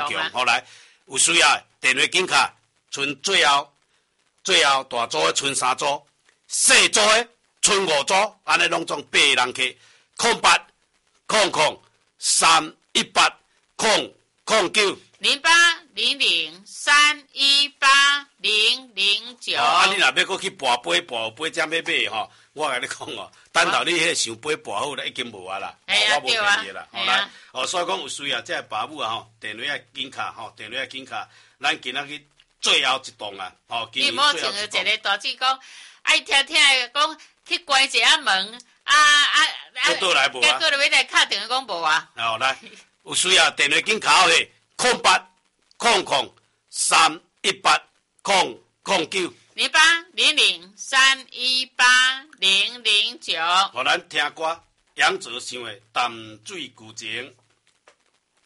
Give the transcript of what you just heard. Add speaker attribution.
Speaker 1: 强，后来有需要电话紧卡，剩最后大组的剩3组，细组的剩5组，安尼拢总8个人去0800-318-009。
Speaker 2: 0800-318-009。
Speaker 1: 啊，你若要搁去跋杯，跋杯才要买吼，我甲你讲哦，等到你迄想杯跋好了，已经无啊啦，我无便宜啦。好来，所以讲有需要这爸母啊吼，电话要紧卡吼，电话要紧卡，咱今仔日最后一栋啊，吼，
Speaker 2: 你某像一个大姐讲，爱听听的讲去关一下门，
Speaker 1: 结倒来无啊？
Speaker 2: 结果就要来敲电话讲无啊。
Speaker 1: 好来，有需要电话紧卡去0800-318-009。
Speaker 2: 0800-318-009。
Speaker 1: 互咱听歌，杨泽想的淡水旧情。